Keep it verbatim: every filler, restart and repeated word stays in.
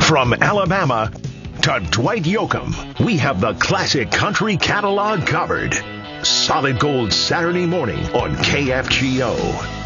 From Alabama to Dwight Yoakam, we have the classic country catalog covered. Solid Gold Saturday morning on K F G O.